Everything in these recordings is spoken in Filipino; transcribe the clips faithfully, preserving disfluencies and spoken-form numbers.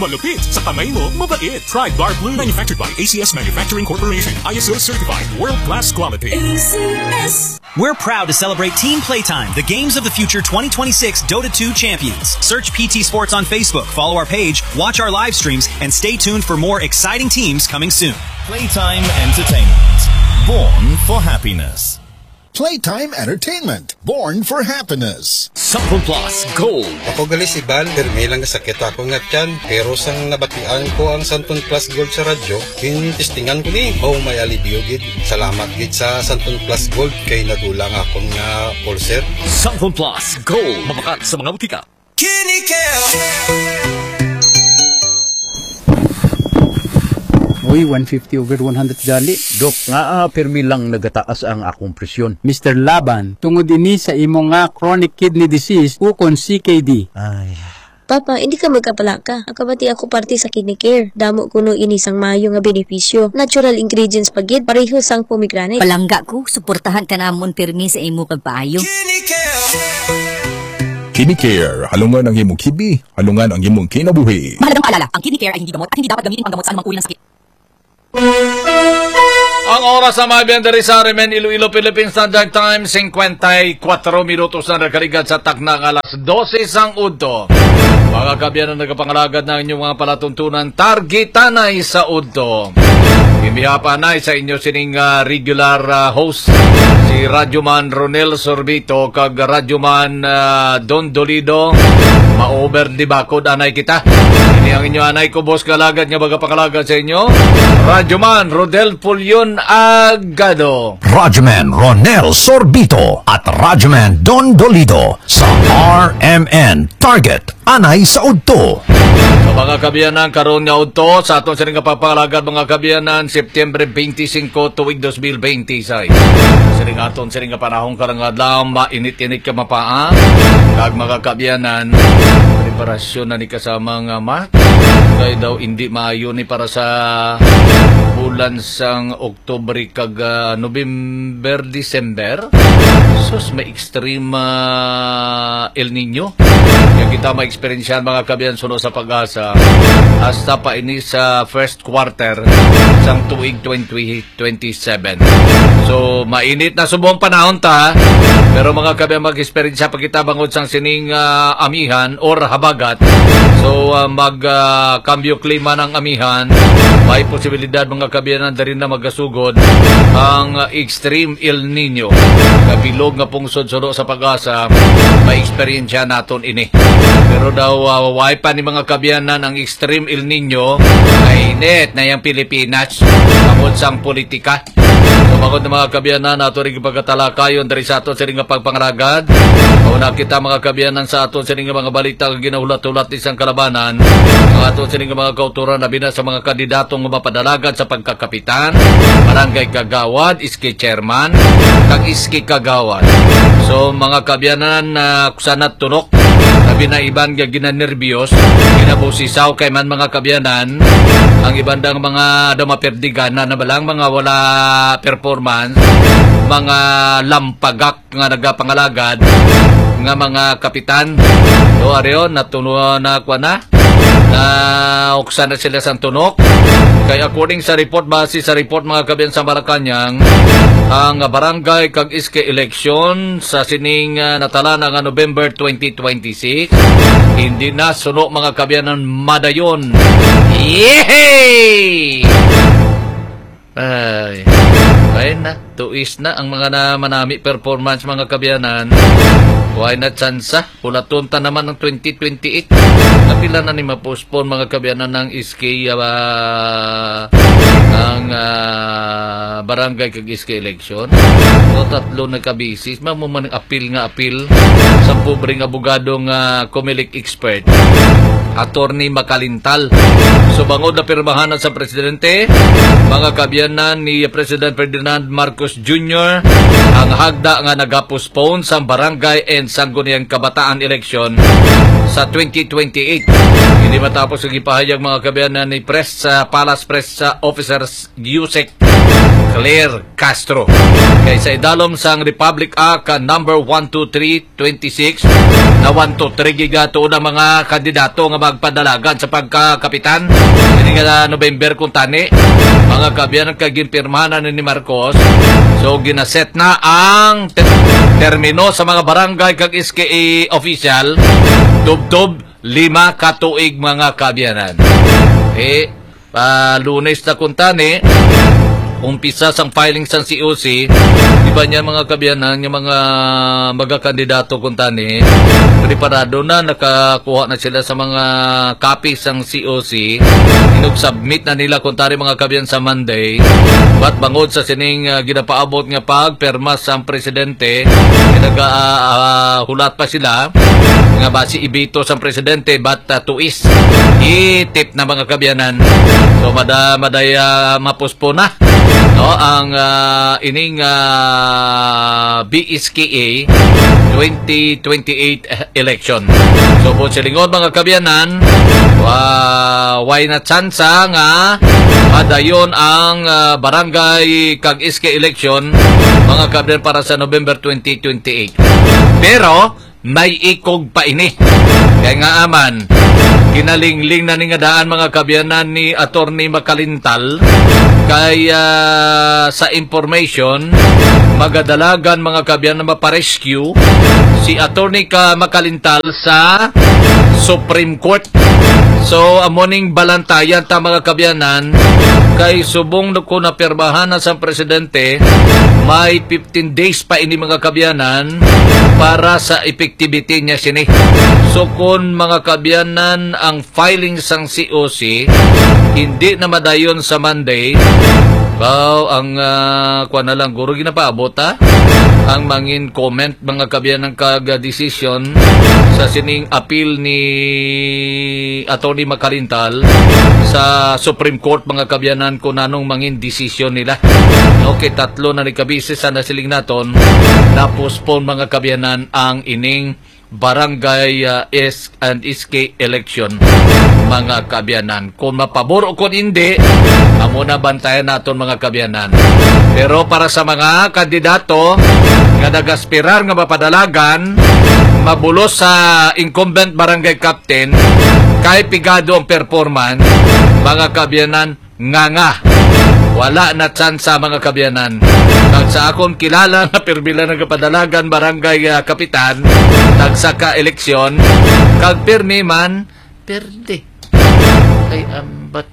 Malupit sa kamay mo, mabait. Try Guard Blue, manufactured by A C S Manufacturing Corporation. I S O certified, world-class quality. A C S. We're proud to celebrate Team Playtime, the Games of the Future twenty twenty-six Dota two champions. Search P T Sports on Facebook, follow our page, watch our live streams, and stay tuned for more exciting teams coming soon. Playtime Entertainment. Born for happiness. Playtime Entertainment. Born for happiness. Sample Plus Gold. Ako gali si Bal, permi lang sakit ako nga tiyan. Pero sang nabatian ko ang Santon Plus Gold sa radyo, kinistingan ko ni. Oh, may alibyo gid. Salamat gid sa Santon Plus Gold kay nadulang akong nga pulser. Sample Plus Gold. Mabakat sa mga butika. Uy, one fifty over one hundred jali. Dok, nga ah, permi lang nagataas ang akong presyon. Mister Laban, tungod ini sa imo nga chronic kidney disease ukon C K D. Ay. Papa, hindi ka magkapalaka. Akabati ako parte sa kidney care. Damo kuno ini sang maayo nga benepisyo. Natural ingredients pagid pareho sang pomegranate. Palangga ko, suportahan ka namon permi sa imo pagpaayo. Kidney Care, halungan ang imong kibi, halungan ang imong kinabuhi. Mahalagang paalala, ang kidney care ay hindi gamot at hindi dapat gamitin pang gamot sa anumang uri ng sakit. Ang oras sa mga biyandari sa Remen, Iloilo, Philippine Standard Time, fifty-four minutos na nakaligad sa taknang alas twelve sang udto. Mga kabyan na nagpapangalagad ng inyong mga palatuntunan, targetanay sa udto. Imihapanay sa inyo sining uh, regular uh, host, si Radyoman Ronel Sorbito, kag Radyoman uh, Don Dolido, ma-over di bakod anay kita. Ini ang inyo anay ko, boss kalagad nga baga pakalagad sa inyo, Radyoman Rodel Pulion Agado, Radyoman Ronel Sorbito at Radyoman Don Dolido sa R M N Target Anay sa Udto. Sa mga kabiyanan karon nga udto sa aton sining kapakalagad mga kabiyanan September twenty-five tuig twenty twenty-six. Sining aton sining panahon karang adlaw mainit-init ka mapaa kag mga kabiyanan preparasyon na ni kasama nga mat kay daw hindi maayo ni para sa bulan sang Oktubre kag uh, November, December. Sus, may extreme uh, El Nino. Kaya kita ma-experiensyan mga kabiyan sunod sa pag-asa hasta pa ini sa first quarter sang tuig twenty twenty-seven. So, mainit na subong panahon ta. Pero mga kabiyan mag-experiensya pa kita bangod sang sining uh, amihan or habagat. So, uh, mag-kambyo uh, klima ng amihan. May posibilidad mga kabiyanan na rin na magasugod ang uh, extreme El Nino. Kabilog nga pungsod suno sa pag-asa, may experience naton ini. Pero daw, uh, why pa ni mga kabiyanan ang extreme El Nino, ay init na yung Pilipinas, kapod sang politika. Sumagod na mga kabiyanan, nato rin pagkatalakayon dari sa aton sa ring pagpangaragad. Kauna kita mga kabiyanan sa aton sa ring mga balita ginahulat-hulat isang kalabanan. Ang aton sa ring mga kauturan na bina sa mga kandidatong mapadalagad sa pagkakapitan, barangay kagawad, iski chairman, kag iski kagawad. So mga kabiyanan na uh, kusanat tunok, sabi na iban nga ginanervyos, ginabusisaw kay man mga kabyanan, ang ibandang mga damaperdigan na nabalang mga wala performance, mga lampagak nga nagapangalagad, nga mga kapitan. So ariyon, natuno na kwa na, na uksan na sila sa tunok. Kaya according sa report, base sa report mga kabyan sa Malacanang, ang barangay kag iske election sa sining uh, natala nga November twenty twenty-six, hindi na suno mga kabyanan madayon. Yehey! Ay, ay na, tuis na ang mga na manami performance mga kabyanan. Why na tsansa? Pulatunta naman ng twenty twenty-eight. Napila na ni ma-postpone mga kabyanan ng iski uh, ng uh, barangay kag iski election. So tatlo na kabisis. Mamuman ng apil nga apil sa pobreng abogadong uh, Comelec expert. Attorney Makalintal. So bangod na pirmahan sa presidente, mga kabyanan ni President Ferdinand Marcos Junior ang hagda nga nagapostpone sa barangay and sangguniang kabataan election sa twenty twenty-eight. Hindi matapos ang ipahayag mga kabyanan ni press sa uh, Palace Press uh, Officers Yusek Claire Castro. Kay sa idalom sang Republic Act number one two three twenty-six na one two three gigato na mga kandidato nga magpadalagan sa pagkakapitan ini nga November kung tani mga kabiyanan kay ginpirmahan ni Marcos. So ginaset na ang ter- termino sa mga barangay kag S K A official dub-dub lima katuig mga kabiyanan. Eh pa Lunes na kung tani umpisa sang filing sang C O C, di ba niya mga kabiyanan, yung mga magakandidato kung tani, preparado na, nakakuha na sila sa mga copies sang C O C, inug-submit na nila kung tani mga kabiyan sa Monday, bat bangod sa sining uh, ginapaabot nga pag, perma sang presidente, nag-hulat uh, uh, pa sila, nga basi ibito sang presidente, bat uh, tuis, itip na mga kabiyanan, so mada, madaya mapuspo na, no ang uh, ining uh, B S K A twenty twenty-eight election. So po silingon mga kabiyanan, uh, why na tsansa nga padayon ang uh, barangay kag S K election mga kabiyanan para sa November twenty twenty-eight. Pero may ikog pa ini. Kaya nga aman, kinalingling na ni nga daan mga kabiyanan ni Attorney Makalintal kaya sa information magadalagan mga kabiyanan na maparescue si Attorney ka Makalintal sa Supreme Court. So amoning balantayan ta mga kabiyanan kay subong ko na pirmahan na sa presidente may fifteen days pa ini mga kabiyanan para sa effectivity niya sini. So kung mga kabiyanan ang filing sang C O C hindi na madayon sa Monday, bao ang uh, kuha na lang guro ginapaabot ha ang mangin comment mga kabiyanan kag decision sa sining appeal ni Attorney Makalintal sa Supreme Court mga kabiyanan kung anong mangin decision nila. Okay, tatlo na ni kabisi sa nasiling naton na postpone mga kabiyanan ang ining barangay uh, S and S K election mga kabiyanan. Kung mapabor o kung hindi, amo na bantayan naton mga kabiyanan. Pero para sa mga kandidato nga nagaspirar nga mapadalagan mabulos sa incumbent barangay captain kay pigado ang performance mga kabiyanan nga nga wala na tsansa mga kabiyanan. Kag sa akong kilala na pirbila ng kapadalagan barangay uh, kapitan tagsaka eleksyon kag pirmi man perde ay ambat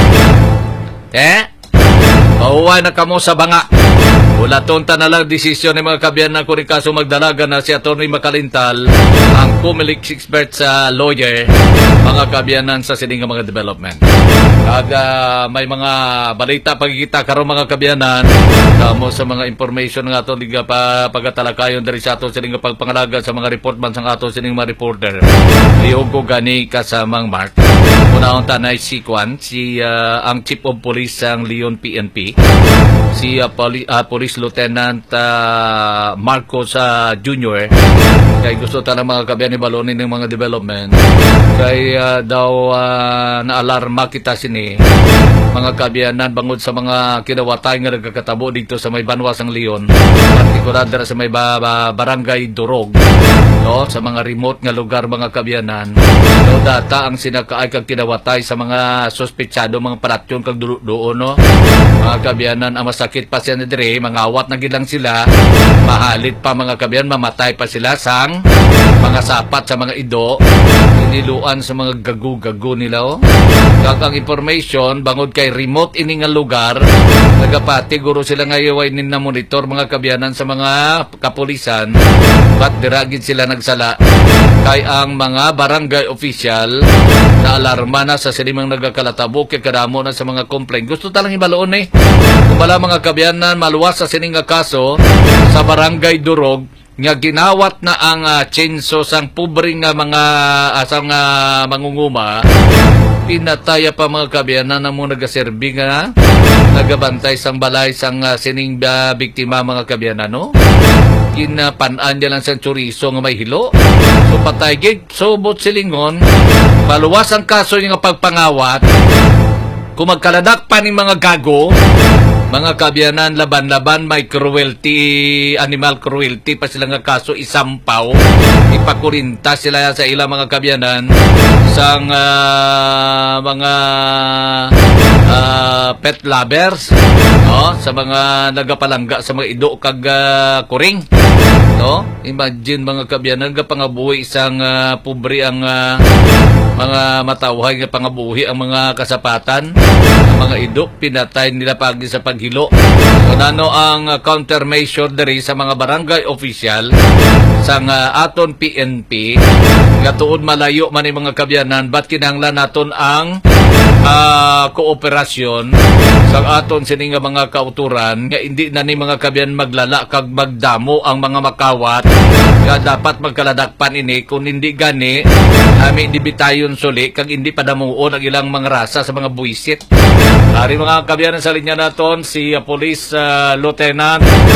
eh pauwa na kamo sa banga. Wala tonta na lang desisyon ng mga kabiyanan kung kaso magdalaga na si Attorney Makalintal ang pumilik expert sa lawyer mga kabiyanan sa sining mga development. Kag uh, may mga balita pagkikita karon mga kabiyanan kamo sa mga information nga ato liga pa pagatalakayon diri sa ato sining pagpangalaga sa mga report man sang ato sining mga reporter. Liog ko gani kasamang Mark. Unahon tanay si Kwan si uh, ang Chief of Police sang Leon P N P si uh, poli, uh, Police Lieutenant uh, Marcos uh, Junior kay gusto ta ng mga kabiyan ni balonin ng mga development kay uh, daw uh, na-alarma kita sini mga kabiyanan bangod sa mga kinawatay nga nagkakatabo dito sa may Banwas ang Leon partikular sa may ba, ba, barangay Durog no sa mga remote nga lugar mga kabiyanan no data ang sinakaay kag kinawatay sa mga suspetsado mga paratyon kag doon no mga kabiyanan ang masakit pa siya na dire mga awat na gilang sila mahalit pa mga kabiyan mamatay pa sila sang mga sapat sa mga ido iniluan sa mga gagu-gagu nila oh. Kag ang information bangod kay remote ini nga lugar nagapati guro sila ngayon nin na monitor mga kabiyanan sa mga kapulisan bat diragid sila nagsala kay ang mga barangay official na alarma na sa sinimang nagakalatabo kay kadamo na sa mga complaint. Gusto talang ibaloon eh kung bala mga kabiyanan maluwas sa sining nga kaso sa barangay Durog nga ginawat na ang uh, chenso sang pobre nga mga asang uh, mangunguma pinataya pa mga kabiyanan na mo nagaserbi nga nagabantay sang balay sang uh, sining uh, biktima mga kabiyanan no ginapanaan niya lang sa chorizo nga may hilo so patay gig so bot silingon paluwas ang kaso yung pagpangawat kung magkaladak pa ni mga gago mga kabiyanan laban-laban may cruelty, animal cruelty pa sila nga kaso isampaw, ipakurinta sila sa ilang mga kabiyanan sang uh, mga uh, pet lovers, no, sa mga nagapalangga sa mga ido kag uh, kuring, no. Imagine mga kabiyanan nga pangabuhi isang uh, pobre ang uh, mga matawhay nga pangabuhi ang mga kasapatan, ang mga ido pinatay nila pagi sa paghilo. So nano ang uh, countermeasure diri sa mga barangay official sang uh, aton P N P nga tuod malayo man ang mga kabyanan, bat kinahanglan naton ang uh, kooperasyon sa aton sini nga mga kauturan nga hindi na ni mga kabyan maglala kag magdamo ang mga makawat nga dapat magkaladakpan ini kung hindi gani ami dibitayon suli kag hindi padamuon ang ilang mga rasa sa mga buisit. Ari mga kabyan sa linya naton si uh, Police uh, Lieutenant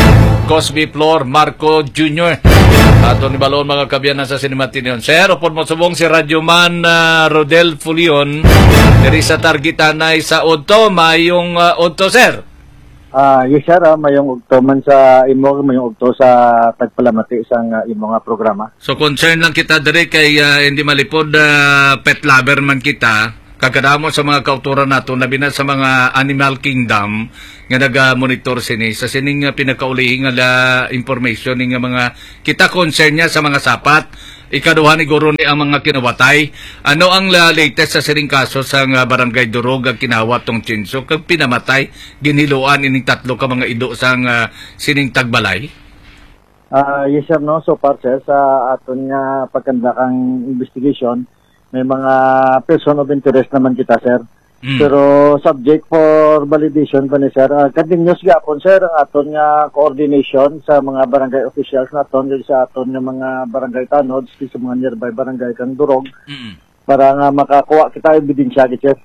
Cosby Flor Marco Junior Aton ni balon mga kabyanan sa Sinimatinion. Sir, upon mo subong si Radyoman uh, Rodel Fulion diri sa Targitanay sa Udto, mayong uh, Udto, sir. Ah, uh, yes sir, uh, mayong Udto man sa imo, mayong Udto sa tagpalamati sang uh, imo nga programa. So concern lang kita diri kay uh, hindi malipod uh, pet lover man kita. Kagadamo sa mga kauturan nato labi na sa mga Animal Kingdom nga naga-monitor sini sa sining uh, pinakaulihing nga uh, information ning mga kita concern niya sa mga sapat. Ikaduha ni guro ni ang mga kinawatay. Ano ang uh, latest sa sining kaso sa uh, Barangay Durog ang kinawat tong Chinso kag pinamatay giniluan ining tatlo ka mga ido sang uh, sining Tagbalay? Ah, uh, yes sir, no. So far sir, sa aton nga pagkandakang investigation, may mga person of interest naman kita, sir. Mm. Pero subject for validation pa ni sir. Uh, continuous gapon, sir, ang aton nga coordination sa mga barangay officials naton, sa aton nga mga barangay tanods, sa mga nearby barangay kang Durog, mm. para nga makakuha kita ebidensya, sir,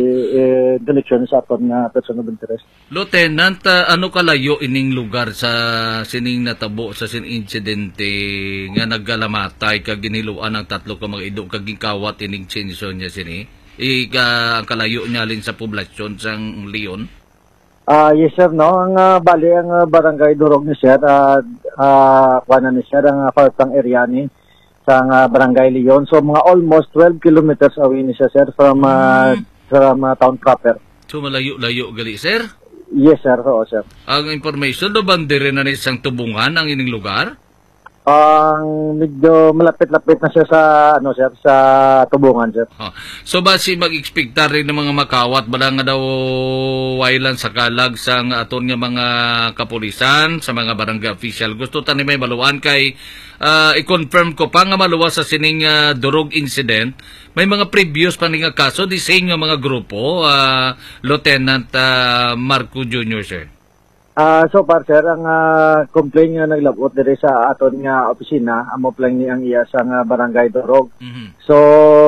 mm. connection sa aton nga person of interest. Lieutenant, uh, ano kalayo ining lugar sa sining natabo sa sining insidente nga naggalamatay kag giniluan ang tatlo ka mga ido kag gikawat ining Chinso niya sini? Ika ang kalayo niya alin sa poblasyon sang Leon? Ah, uh, yes sir, no. Ang uh, bali ang uh, barangay Durog ni sir, ah uh, uh, kuana ni sir ang uh, partang area ni sa uh, barangay Leon. So mga almost twelve kilometers away ni siya, sir, from uh, mm. from uh, town proper. So malayo-layo gali, sir? Yes sir, oo sir. Ang information do bandire na ni isang tubungan ang ining lugar? Ang uh, medyo malapit-lapit na siya sa ano sir, sa tubungan, sir. Oh. So basi mag-expectar rin ng mga makawat bala nga daw wailan sa kalag sa aton nga mga kapulisan sa mga barangay official. Gusto tani may maluwan kay uh, i-confirm ko pa nga maluwa sa sining uh, Durog incident. May mga previous pa nga kaso di same nga mga grupo, uh, Lieutenant uh, Marco Junior, sir. Ah, uh, so far sir, ang uh, complaint nga naglabot diri sa aton nga opisina, amo plan ni ang iya sa nga barangay Durog. Mm-hmm. So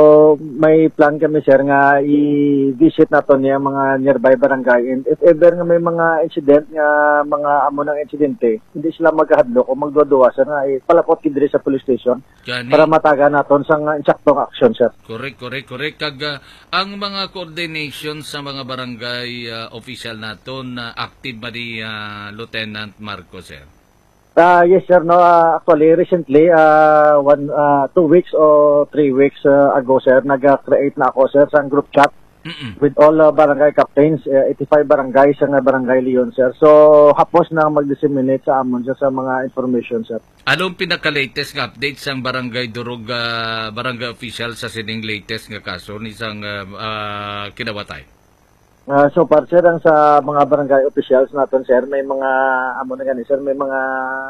may plan kami sir nga i-visit naton niya mga nearby barangay, and if ever nga may mga incident nga mga amo ng insidente, hindi sila magkahadlok o magduduwa sir nga ipalapot kid diri sa police station. Gani. Para mataga naton sa nga insaktong action sir. Correct, correct, correct. Kag uh, ang mga coordination sa mga barangay uh, official naton na uh, active ba di uh, Uh, Lieutenant Marco, sir? Uh, yes, sir. No, uh, actually, recently, uh, one, uh, two weeks or three weeks uh, ago, sir, nag-create na ako, sir, sa group chat Mm-mm. with all uh, barangay captains, uh, eighty-five barangays sa barangay Leon, sir. So, hapos na mag-disseminate sa amon, sir, sa mga information, sir. Anong pinaka-latest nga update sa barangay Durog, uh, barangay official sa sining latest nga kaso ni isang uh, uh, kinawatay? Uh, so far sir, ang sa mga barangay officials natin sir, may mga amo na gani sir, may mga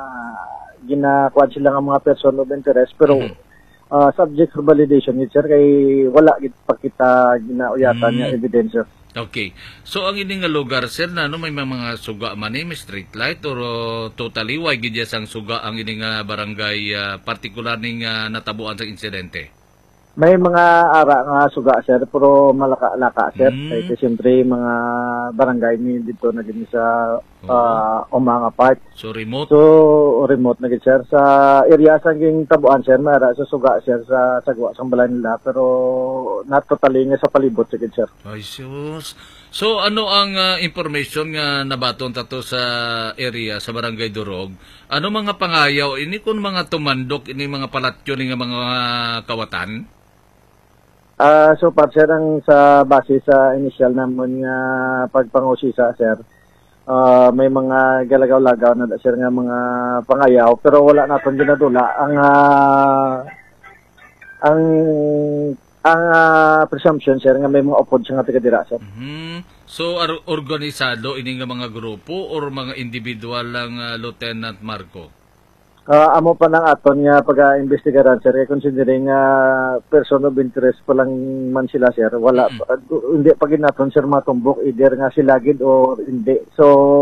ginakuan sila ng mga person of interest, pero mm-hmm. uh, subject for validation yun sir, kay wala pa kita ginauyatan mm-hmm. niya evidence sir. Okay. So ang ining nga lugar sir, na ano may mga suga man eh, may street light or uh, totally why gid sang suga ang ining uh, barangay uh, particular ning uh, natabuan sa insidente? May mga ara nga suga sir pero malaka-laka sir. Mm. Kaya siyempre mga barangay ni dito na gini sa uh, Omanga Park. So remote? So remote na gini sir. Sa area sa ging tabuan sir, may ara sa suga sir sa sagwa sang balay nila pero not totally nga sa palibot sa gini sir. Ay sus. So ano ang uh, information nga nabaton tato sa area sa Barangay Durog? Ano mga pangayaw ini kun mga tumandok ini mga palatyo ni nga mga kawatan? Ah, uh, so par sir ang sa base sa initial namon nga pagpangusisa sir. Uh, may mga galagaw-lagaw na sir nga mga pangayaw pero wala naton ginadula ang uh, ang ang uh, presumption sir nga may mga upod sa nga taga-dira sir. Mm-hmm. So ar- organisado ini nga mga grupo or mga individual lang uh, Lieutenant Marco? Uh, amo pa ng aton nga pag-iimbestigaran sir, considering uh, person of interest pa lang man sila sir, wala uh, hindi pa ginaton sir matumbok either nga silagid o hindi. So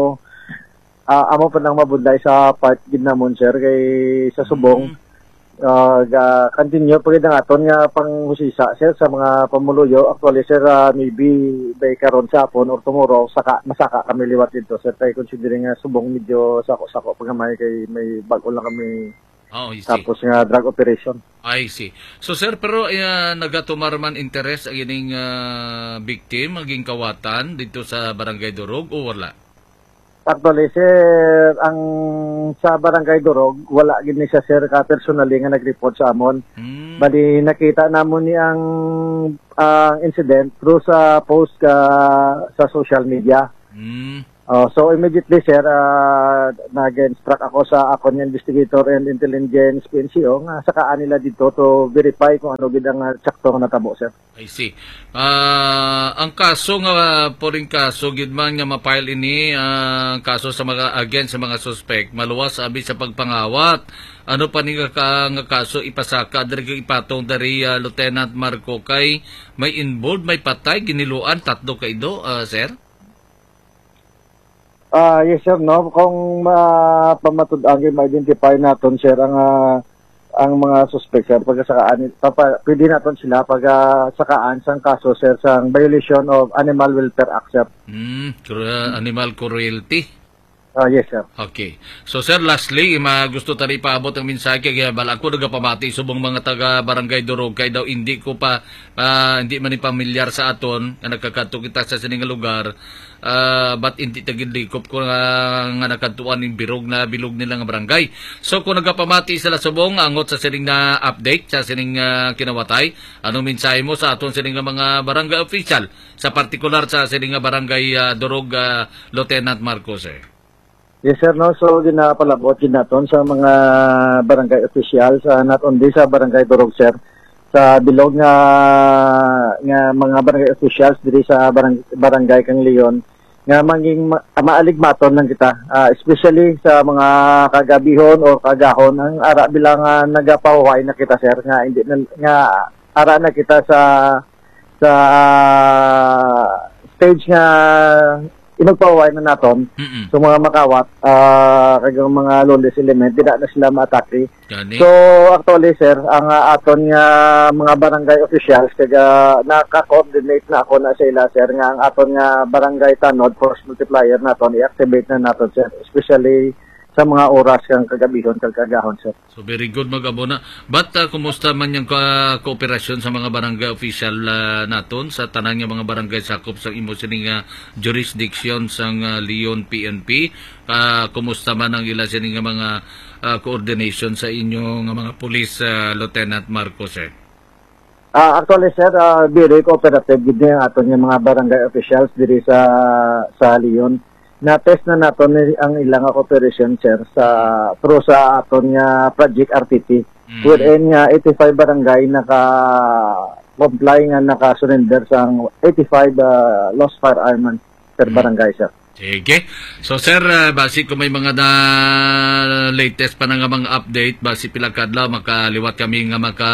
uh, amo pa nang mabunday sa part ginamon sir kay sa subong uh, ga continue pa gid ang aton nga panghusisa sir sa mga pamuluyo. Actually sir uh, maybe by karon sa hapon or tomorrow saka masaka kami liwat dito sir kay considering nga subong medyo sako-sako pagamay kay may bago lang kami. Oh, I see. Tapos nga drug operation. I see. So sir, pero uh, nagatumar man interest ang ining uh, victim, maging kawatan dito sa Barangay Durog o wala? Actually sir, ang sa Barangay Durog, wala gid ni siya sir ka personally nga nag-report sa amon. Hmm. Bali nakita namon ni ang uh, incident through sa post ka sa social media. Hmm. Uh, so immediately sir, uh, nag-instruct ako sa akon investigator and intelligence P N C O nga sakaan nila dito to verify kung ano gid ang uh, sakto nga natabo sir. I see. Uh, ang kaso nga poring kaso gid man nga ma-file ini uh, kaso sa mga against sa mga suspect maluwas abi sa pagpangawat. Ano pa ni ka nga kaso ipasaka diri ipatong dari uh, Lieutenant Marco kay may involved may patay giniluan tatlo kaido uh, sir? Ah, uh, yes sir, no. Kung uh, pamatud-ang ma-identify naton sir ang uh, ang mga suspect sir pagsakaan papa pwede naton sila pagsakaan sang kaso sir sang violation of Animal Welfare Act sir. Hmm, animal cruelty. Ah, uh, yes sir. Okay. So sir, lastly, ima gusto tari paabot ang mensahe kay bala ako nagapamati subong mga taga Barangay Durog kay daw hindi ko pa uh, hindi man ni pamilyar sa aton nga nagkakadto kita sa sining lugar. Uh, but hindi tagid likop ko nga, nga nakadtuan ning birog na bilog nila nga barangay. So kung nagapamati sila subong angot sa sining na update sa sining uh, kinawatay, anong mensahe mo sa aton sining mga barangay official sa partikular sa sining nga Barangay uh, Durog uh, Lieutenant Marcos eh? Yes sir, no. So ginapalabot ginaton sa mga barangay official sa not only sa Barangay Durog sir, sa bilog nga nga mga barangay officials diri sa barang, barangay kang Leon nga manging ma maaligmaton lang kita, uh, especially sa mga kagabihon o kagahon ang ara bilang uh, nagapahuway na kita sir nga hindi na, nga ara na kita sa sa uh, stage nga inagpahuway na naton. Mm-mm. So mga makawat uh, kagang mga lawless element tidak na sila maatake. So actually sir ang uh, aton nga mga barangay officials kaga naka-coordinate na ako na sa ila sir nga ang aton nga barangay tanod force multiplier naton i-activate na naton sir especially sa mga oras kang kagabihon kag kagahon sir. So very good mag-abona. But uh, kumusta man yung ka kooperasyon sa mga barangay official uh, naton sa tanan nga mga barangay sakop sa imo sining uh, jurisdiction sang uh, Leon P N P? Uh, kumusta man ang ila sining nga mga uh, coordination sa inyo nga mga pulis uh, Lieutenant Marcos eh? Uh, actually sir, uh, very cooperative gid ang aton nga mga barangay officials diri sa sa Leon. Na-test na naton ang ilang cooperation sir sa through sa aton nga project R T P. Mm. Wherein nga eighty-five barangay naka comply nga naka-surrender sang eighty-five uh, lost firearms per barangay sir. Sige. So sir, uh, basi kung may mga na latest pa na nga mga update, basi pila kadlaw makaliwat kami nga maka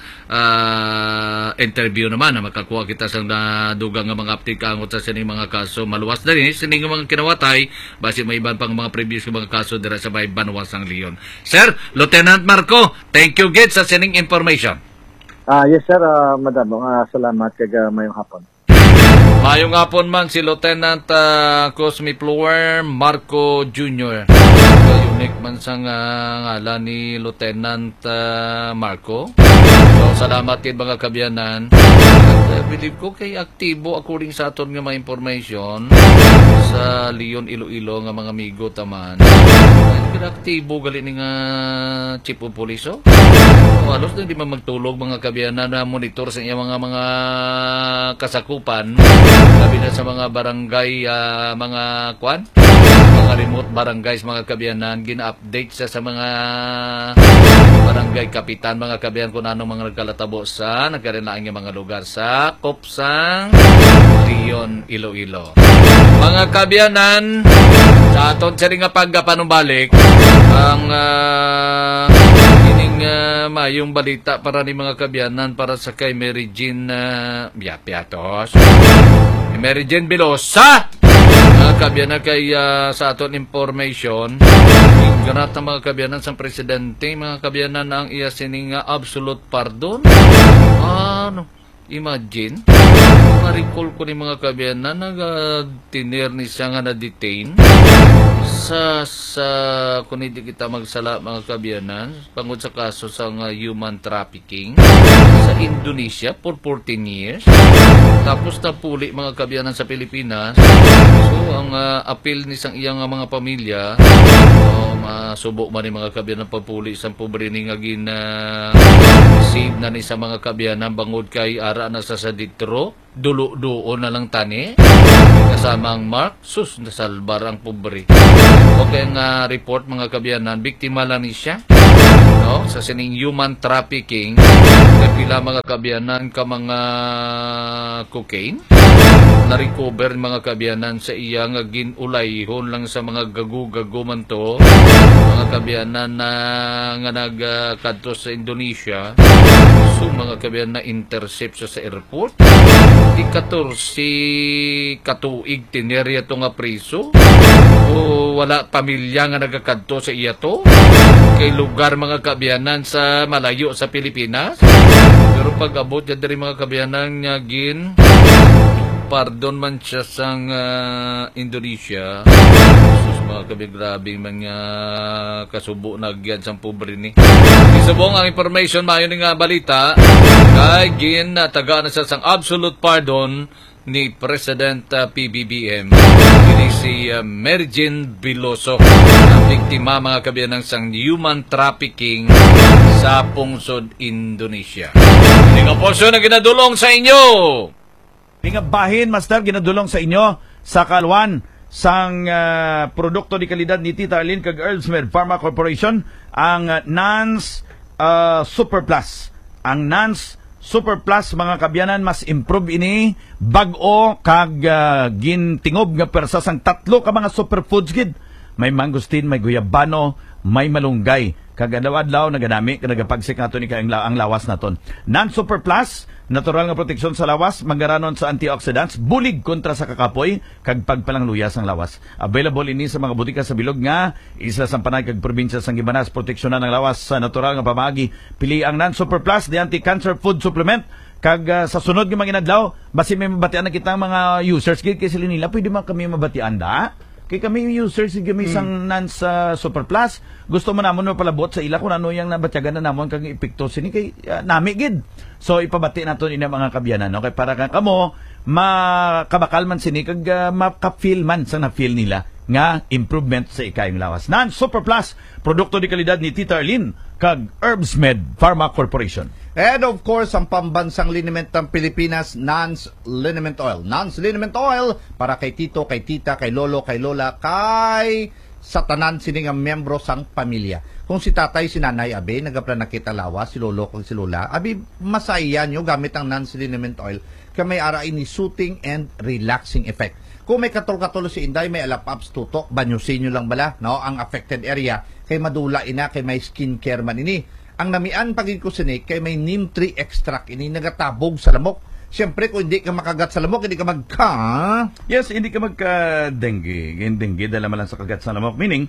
uh, interview naman na makakuha kita sa dugang nga mga update kaangot sa sining mga kaso maluwas na rin sining mga kinawatay, basi may iban pang mga previous mga kaso dira sa may Banwas ang Leon. Sir, Lieutenant Marco, thank you gid sa sining information. Ah, yes sir, uh, madam. Uh, salamat kag uh, mayong hapon. Mayong hapon man si Lieutenant uh, Cosme Flower Marco Junior Unique man sa uh, ngalan ni Lieutenant uh, Marco. So, salamat din mga kabyanan. At uh, believe ko kay aktibo according sa aton nga mga information sa Leon Iloilo nga mga amigo taman. Ay, aktibo gali ni nga chief of police. Oh. So, halos na di man magtulog mga kabyanan na monitor sa iya mga mga kasakupan. Sabi na sa mga barangay, uh, mga kwan, mga remote barangays, mga kabyanan, gina-update sa sa mga barangay kapitan, mga kabyanan, kung anong mga nagkalatabo sa nagkarinaan ng mga lugar sa Kopsang, Leon, Iloilo. Mga kabyanan, sa aton siya rin nga pagkapanumbalik, ang uh, ining uh, mayong balita para ni mga kabyanan para sa kay Mary Jean uh, Biapiatos. Mary Jane Bilosa, mga kabyanan kay uh, sa aton information, ganat ang mga kabyanan sa presidente, mga kabyanan ang iya sining uh, absolute pardon. Ano? Imagine, ma-recall ko ni mga kabyanan na uh, tinir ni siya nga na-detain sa, sa kung hindi kita magsala mga kabyanan pangod sa kaso sa uh, human trafficking sa Indonesia for fourteen years. Tapos napuli mga kabyanan sa Pilipinas. So ang uh, appeal ni sang iyang uh, mga pamilya, uh, masubok man ni mga kabyanan pagpuli sa pobre ni nga gin uh, save na ni sa mga kabyanan bangod kay ara na sa sa ditro, dulo-duo na lang tani kasama ang Mark sus nasalbar ang pobre. Okay nga uh, report mga kabyanan, biktima lang ni siya, no, sa sining human trafficking, kapila mga kabyanan ka mga cocaine na recover mga kabyanan sa iya nga ginulayhon lang sa mga gagu-gagu man to, mga kabyanan na nga nagkadto sa Indonesia. So mga kabyanan na intercept sa, sa airport, di katorsi katuig tinerya to nga priso o wala pamilya nga nagakadto sa iya to kay lugar mga kabyanan sa malayo sa Pilipinas. Pero pag abot ya diri mga kabyanan nga gin pardon man siya sa uh, Indonesia. Sus mga kabigrabing mga kasubo na gyan sa pobre ni. Isabong ang information mayo ni nga balita kay gin uh, taga na siya sang absolute pardon ni President uh, P B B M. Ini si uh, Mary Jane Biloso, ang biktima mga kabyanan sang human trafficking sa pungsod Indonesia. Hindi nga po na ginadulong sa inyo. Nga bahin, Master, ginadulong sa inyo sa kalwan sang uh, produkto di kalidad ni Tita Arlene kag Earlsmed Pharma Corporation, ang uh, Nance uh, Super Plus. Ang Nance Super Plus, mga kabyanan, mas improve ini bag-o kag uh, gintingob nga persa sang tatlo ka mga superfoods gid. May mangustin, may guyabano, may malunggay. Kag adlaw-adlaw naganami nagapagsik nato ni kay ang lawas naton. Nance Super Plus, natural nga proteksyon sa lawas, mangaranon sa antioxidants, bulig kontra sa kakapoy, kag pagpalangluyas ang lawas. Available ini sa mga butika sa bilog nga isla sa Panay kag probinsya sang Gibanas. Proteksyonan ang lawas sa natural nga pamaagi. Pili ang Nance Super Plus, the anti-cancer food supplement. Kag uh, sa sunod nga mga inadlaw, basi may mabatian na kitang mga users gid kay sila nila pwede man kami mabatian da. Kay kami users sige may isang hmm. Nance uh, Super Plus, gusto mo namon palabot sa ila kung ano yang nabatyagan na namon kang epekto sini kay uh, nami gid. So ipabati naton ina mga kabyanan, no? Kay para kang kamo makabakal man sini kag uh, maka-feel man sa na-feel nila nga improvement sa ikayong lawas. Nance Super Plus, produkto di kalidad ni Tita Arlene kag Earlsmed Pharma Corporation. And of course, ang pambansang liniment ng Pilipinas, Nance Liniment Oil. Nance Liniment Oil para kay tito, kay tita, kay lolo, kay lola, kay sa tanan sining ang miyembro sang pamilya. Kung si tatay, si nanay, abi, nagapla nakita lawa, si lolo, kung si lola, abi, masaya nyo gamit ang Nance Liniment Oil kaya may ara ini soothing and relaxing effect. Kung may katol-katol si Inday, may alapaps tutok, banyusin nyo lang bala, no? Ang affected area, kay madula ina, kay may skincare man ini. Ang namian pagin ko sinik, kay may neem tree extract ini, nagatabog sa lamok. Siyempre, kung hindi ka makagat sa lamok, hindi ka magka... Yes, hindi ka magka-dengue. Dengue, dala man lang sa kagat sa lamok. Meaning,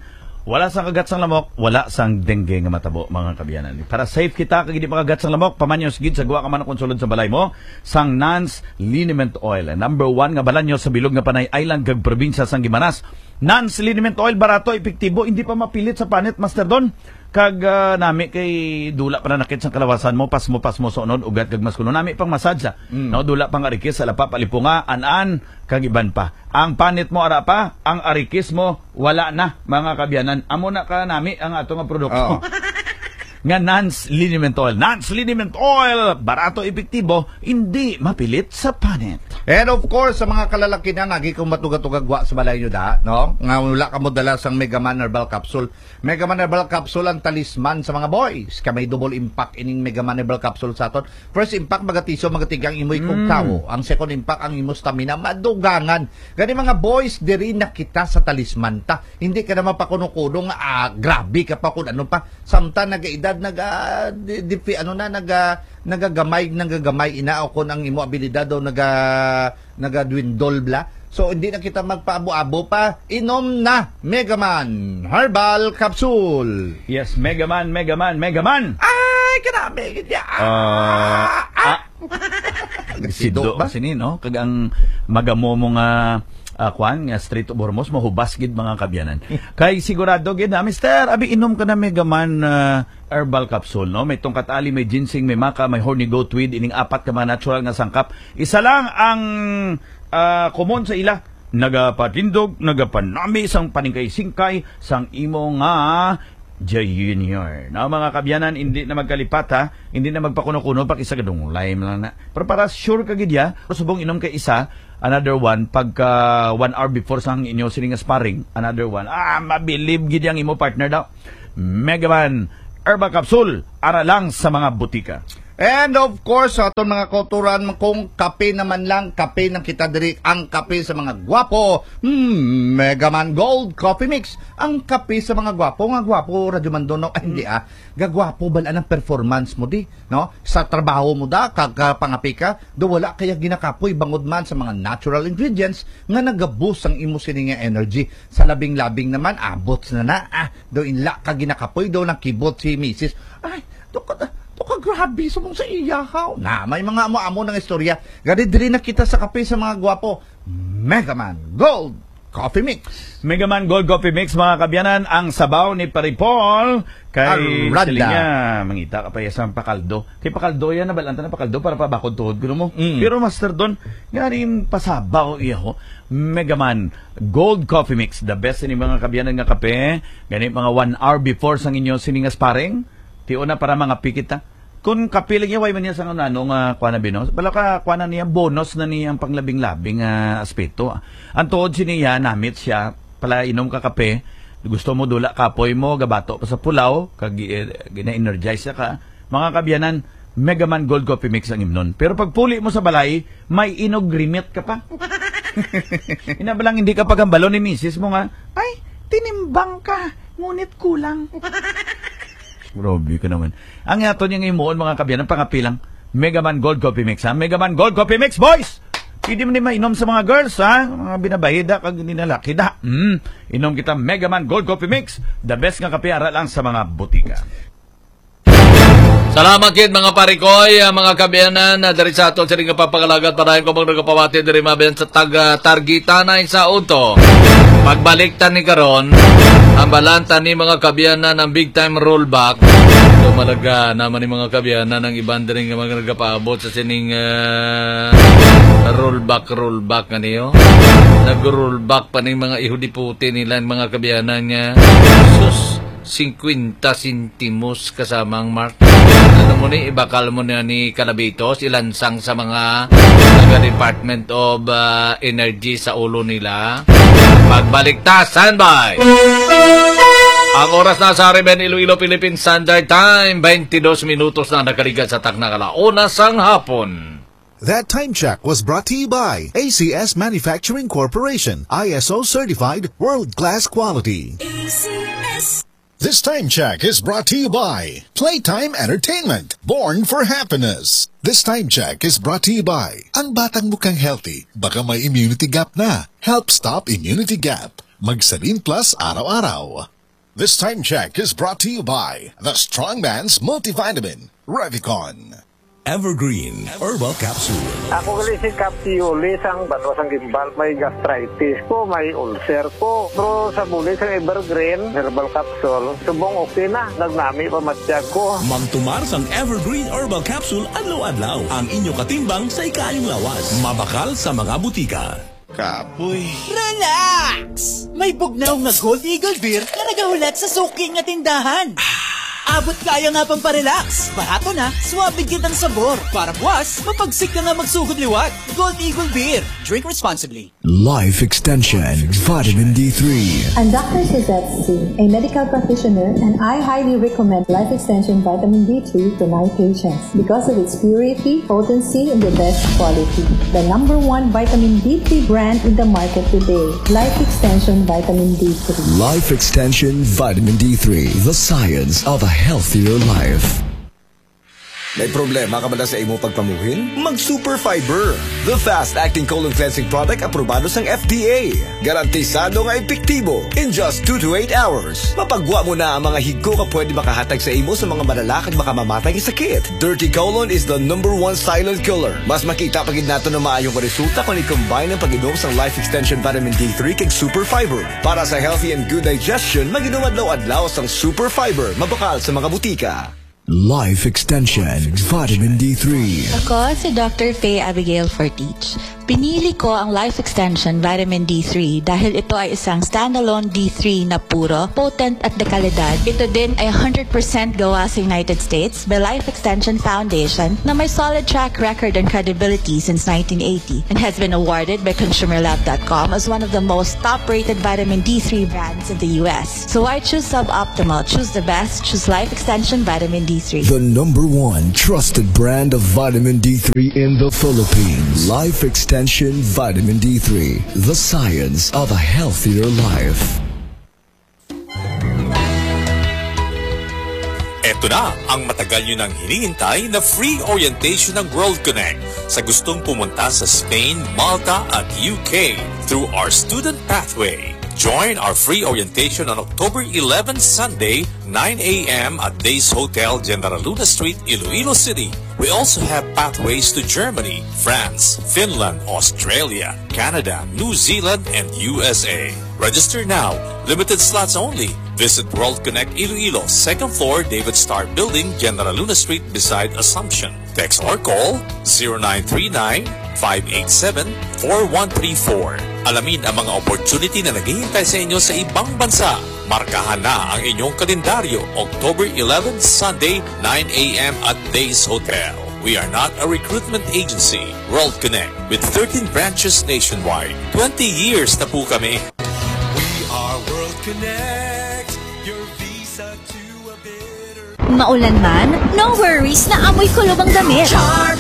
Wala sang kagat sang lamok, wala sang dengue nga matabo, mga kabiyanan. Para safe kita kag hindi makagat sang lamok, pamanyos gid sa guwa ka man akong sulod sa balay mo, sang Nance Liniment Oil. Number one nga balanyo sa bilog nga Panay Island kag probinsya sang Gimanas. Nance Liniment Oil, barato, epektibo, hindi pa mapilit sa panit, Master Don. Kag uh, nami kay dula pa na nakit sa kalawasan mo, pas mo pas mo sunod ugat kag maskulo nami pang masadya. Mm. No, dula pang arikis sa lapa palipunga, an-an kag iban pa. Ang panit mo ara pa, ang arikis mo wala na, mga kabyanan. Amo na ka nami ang ato nga produkto. Oh. Nga Nance Liniment Oil. Nance Liniment Oil, barato, epektibo, hindi mapilit sa panit. And of course, sa mga kalalaki na nagi kung matugatugagwa sa balay nyo da, no? Nga wala ka mo dala sang Mega Man Herbal Capsule. Mega Man Herbal Capsule ang talisman sa mga boys. Kamay double impact ining Mega Man Herbal Capsule sa aton. First impact, magatiso, magatigang imoy kong tao. Ang second impact, ang imo stamina, madugangan. Gani mga boys, diri na kita sa talisman ta. Hindi ka na mapakuno-kuno nga, ah, grabe ka pa kung ano pa. Samta nag-edad, naga di, di, ano na naga nagagamay nagagamay ina o kon ang imo abilidad daw naga nagadwindol bla, so hindi na kita magpaabo-abo pa, inom na Mega Man Herbal Capsule. Yes, Mega Man, Mega Man, Mega Man. Ay, kanami gid ya. Ah, ah. Sido ba sini no kag ang magamo mo nga Uh, kwan nga Street of Hormuz mahubas gid, mga kabyanan. Kay sigurado gid na Mister abi inom ka na Mega Man uh, Herbal Capsule, no? May tungkat ali, may ginseng, may maca, may horny goat weed, ining apat ka mga natural nga sangkap. Isa lang ang uh, common sa ila, nagapatindog, nagapanami sang paningkay-singkay sang imo nga Junior. Na mga kabyanan, hindi na magkalipat ha, hindi na magpakuno-kuno pa isa gadong lime lang na. Pero para sure ka gid ya, subong inom kay isa, another one pagka one hour before sang inyo sining sparring, another one. Ah, mabilib gid yang imo partner daw. Mega Man Herbal Capsule, ara lang sa mga butika. And of course, sa aton mga kulturan, kung kape naman lang, kape ng kita diri, ang kape sa mga gwapo, hmm, Mega Man Gold Coffee Mix. Ang kape sa mga gwapo, nga gwapo, Radyo Mandono, ay hindi ah, gagwapo bala ng performance mo di, no? Sa trabaho mo da, kagpangapi ka, do wala kaya ginakapoy, bangod man sa mga natural ingredients, nga nagaboost ang imo sining energy. Sa labing-labing naman, abot na na, ah, do inla ka ginakapoy, do nakibot si Missus Ay, do ka, ka grabe sa mong sa iyahaw. Na, may mga amo-amo ng istorya. Gani diri na kita sa kape sa mga gwapo. Mega Man Gold Coffee Mix. Mega Man Gold Coffee Mix, mga kabyanan, ang sabaw ni Paripol kay niya mangita ka pa yasang pakaldo. Kay pakaldo yan, nabalanta na pakaldo para pabakod tuhod ko mo. Mm. Pero Master Don, ganin pasabaw iyaho. Mega Man Gold Coffee Mix, the best ni mga kabyanan nga kape. Ganin mga one hour before sang inyo sining sparring. Tiyo na para mga pikita. Kung kapiling niya, way man niya sa ano nga uh, kuha na binos, bala ka kuha na niya, bonus na niya ang panglabing-labing uh, aspeto. Ang tuod siniya, namit siya, pala inom ka kape, gusto mo dula kapoy mo, gabato pa sa pulaw, kag gina-energize ka. Mga kabyanan, Mega Man Gold Coffee Mix ang imnon. Pero pag puli mo sa balay, may inogrimit ka pa. Inabalang hindi ka pagambalo ni misis mo nga, ay, tinimbang ka, ngunit kulang. Grabe ka naman. Ang yato niya ngayon, mga kabyanan, pangapilang Mega Man Gold Coffee Mix, ha? Mega Man Gold Coffee Mix, boys! Hindi mo ni mainom sa mga girls, ha? Mga binabahida, kag ninalaki da. Mm, inom kita Mega Man Gold Coffee Mix, the best nga kape, ara lang sa mga butika. Salamat kid mga parikoy, mga kabyanan na dari sa aton siring kapapagalagat parayon ko mga nagapawati diri mabiyan sa taga Targitanay sa Uto. Pagbaliktan ni karon ang balanta ni mga kabyanan ng big time rollback. So malaga naman ni mga kabyanan ng ibang diri nga mga nagapaabot sa sining uh, rollback rollback kaniyo. Nag-rollback pa ning mga ihudiputi nila mga kabyanan niya. Sus fifty centimos kasamang mark. Ano mo ni, ibakal mo na ni Calabitos, ilansang sa mga Department of uh, Energy sa ulo nila. Pagbaliktas, standby! Ang oras na sa Ariben, Iloilo, Philippine Standard Time, twenty-dos minutos na nakaligat sa Taknakala, oras ang hapon. That time check was brought to you by A C S Manufacturing Corporation, I S O certified, world-class quality. A C S. This time check is brought to you by Playtime Entertainment, born for happiness. This time check is brought to you by ang batang mukhang healthy, baka may immunity gap na. Help stop immunity gap. Magsalin Plus araw-araw. This time check is brought to you by the Strongman's Multivitamin, Revicon. Evergreen Herbal Capsule. Ako gali si Capsiuli, sang bato sang gimbal, may gastritis ko, may ulcer ko. Pero sa bulit sa Evergreen Herbal Capsule, subong okay na, nagnami pa matiyag ko. Mamtumar sang Evergreen Herbal Capsule adlaw-adlaw. Ang inyo katimbang sa ikayong lawas. Mabakal sa mga butika. Kapoy. Relax! May bugnaw nga Gold Eagle Beer na nagahulat sa suking nga tindahan. Abot kaya nga pang parelax. Barato na, suwabig kitang sabor. Para buwas, mapagsik ka nga magsugod liwat. Gold Eagle Beer. Drink responsibly. Life Extension Vitamin D three. I'm Doctor Suzette C, a medical practitioner, and I highly recommend Life Extension Vitamin D three to my patients because of its purity, potency, and the best quality. The number one vitamin D three brand in the market today. Life Extension Vitamin D three. Life Extension Vitamin D three. The science of a healthier life. May problema ka ba na sa imo pagpamuhin? Mag-Super Fiber, the fast-acting colon cleansing product aprobado sang F D A. Garantisado nga epektibo in just two to eight hours. Mapagwa mo na ang mga higko ka pwede makahatag sa imo sa mga malalakad makamamatay ng sakit. Dirty colon is the number one silent killer. Mas makita pagid nato na maayong resulta kung i-combine ang pag-inom sang Life Extension Vitamin D three kag Super Fiber. Para sa healthy and good digestion, mag-inom adlaw-adlaw sang Super Fiber, mabakal sa mga butika. Life Extension Vitamin D three. Ako si Doctor Faye Abigail Fortich. Pinili ko ang Life Extension Vitamin D three dahil ito ay isang standalone D three na puro, potent at dekalidad. Ito din ay one hundred percent gawa sa United States by Life Extension Foundation na may solid track record and credibility since nineteen eighty and has been awarded by Consumer Lab dot com as one of the most top-rated vitamin D three brands in the U S. So why choose suboptimal? Choose the best. Choose Life Extension Vitamin D three. The number one trusted brand of vitamin D three in the Philippines. Life Extension Vitamin D three. The science of a healthier life. Ito na ang matagal nyo nang hinihintay na free orientation ng World Connect sa gustong pumunta sa Spain, Malta at U K through our student pathway. Join our free orientation on October eleventh, Sunday, nine a m at Days Hotel, General Luna Street, Iloilo City. We also have pathways to Germany, France, Finland, Australia, Canada, New Zealand, and U S A. Register now. Limited slots only. Visit World Connect Iloilo, second floor, David Starr Building, General Luna Street, beside Assumption. Text or call zero nine three nine, five eight seven, four one three four. Alamin ang mga opportunity na naghihintay sa inyo sa ibang bansa. Markahan na ang inyong kalendaryo, October eleventh, Sunday, nine a m at Days Hotel. We are not a recruitment agency. World Connect, with thirteen branches nationwide. twenty years na po kami. We are World Connect, your visa to a better... Maulan man, no worries na amoy kulob ang damit. Charm,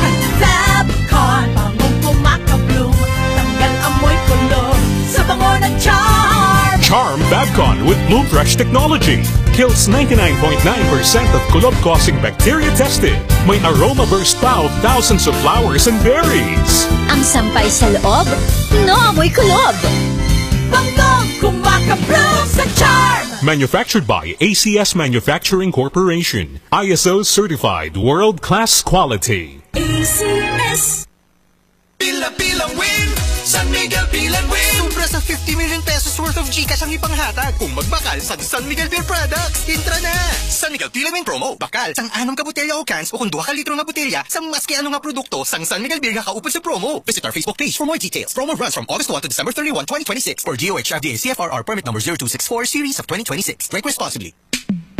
Fabcon, pangong pumakabloom, tanggal amoy kulob sa bango ng Charm. Charm Babcon with Bloom Fresh technology kills ninety-nine point nine percent of kulob-causing bacteria tested. May aroma burst pa of thousands of flowers and berries. Ang sampay sa loob, no amoy kulob. Bangong kumakabloom sa Charm. Manufactured by A C S Manufacturing Corporation. I S O certified world-class quality. A C S. Pila-pilang win! San Miguel Pilan Win! Sobra sa fifty million pesos worth of Gcash ang ipanghatag kung magbakal sa San Miguel Beer Products. Intra na! San Miguel Pilan Win promo. Bakal sang anong ka botelya o cans o kung duha ka litro nga botelya sa maski anong nga produkto sang San Miguel Beer nga kaupod sa promo. Visit our Facebook page for more details. Promo runs from August first to December thirty-first, twenty twenty-six for D O H F D A C F R R permit number zero two six four series of twenty twenty-six. Drink responsibly.